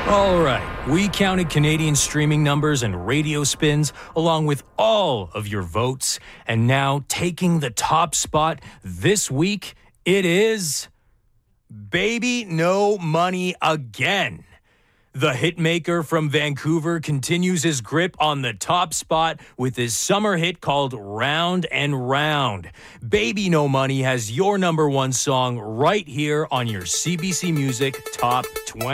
All right, we counted Canadian streaming numbers and radio spins along with all of your votes. And now taking the top spot this week, it is Baby No Money again. The hitmaker from Vancouver continues his grip on the top spot with his summer hit called Round and Round. Baby No Money has your number one song right here on your CBC Music Top 20.